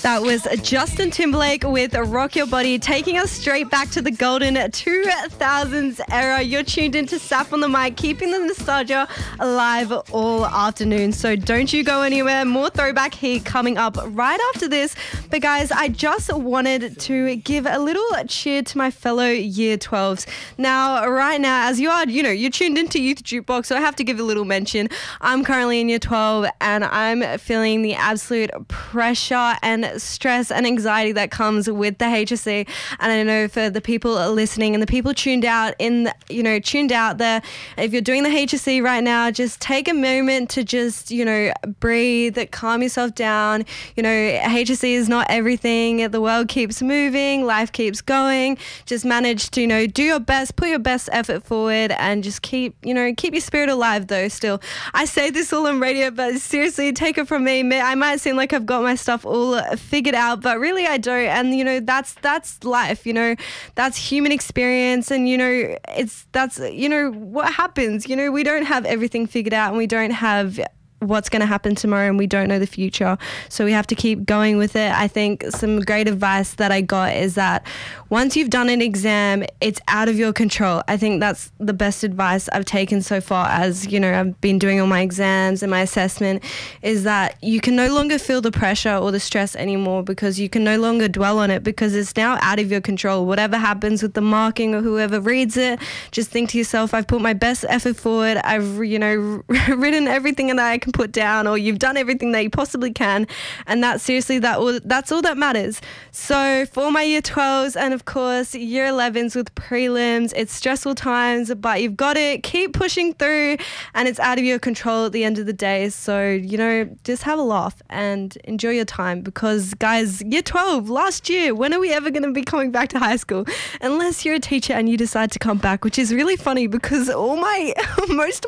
That was Justin Timberlake with Rock Your Body, taking us straight back to the golden 2000s era. You're tuned into Saf on the mic, keeping the nostalgia alive all afternoon. So don't you go anywhere. More throwback heat coming up right after this. But guys, I just wanted to give a little cheer to my fellow Year 12s. Now, right now, as you are, you're tuned into Youth Jukebox, so I have to give a little mention. I'm currently in Year 12 and I'm feeling the absolute pressure and stress and anxiety that comes with the HSC. And I know for the people listening and the people tuned out there, if you're doing the HSC right now, just take a moment to just, breathe, calm yourself down. HSC is not everything. The world keeps moving, life keeps going. Just manage to, do your best, put your best effort forward and just keep your spirit alive though still. I say this all on radio, but seriously, take it from me. I might seem like I've got my stuff all figured out, but really I don't. And that's life, that's human experience, and that's what happens. We don't have everything figured out, and we don't have what's going to happen tomorrow, and we don't know the future, so we have to keep going with it. I think some great advice that I got is that once you've done an exam, it's out of your control. I think that's the best advice I've taken so far, as I've been doing all my exams and my assessment, is that you can no longer feel the pressure or the stress anymore, because you can no longer dwell on it, because it's now out of your control. Whatever happens with the marking or whoever reads it, just think to yourself, I've put my best effort forward, I've written everything that I can put down, or you've done everything that you possibly can, and that's all that matters. So for my Year 12s and of course Year 11s with prelims, it's stressful times, but you've got to keep pushing through, and it's out of your control at the end of the day. So just have a laugh and enjoy your time, because guys, Year 12 last year, when are we ever going to be coming back to high school? Unless you're a teacher and you decide to come back, which is really funny, because most